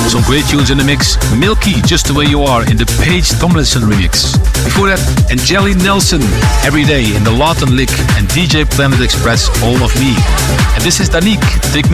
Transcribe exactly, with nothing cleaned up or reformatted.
Some great tunes in the mix. Milky, Just the Way You Are in the Paige Tomlinson remix. Before that, Angeli Nelson, Every Day in the Lawton Lick, and D J Planet Express, All of Me. And this is Danique, Take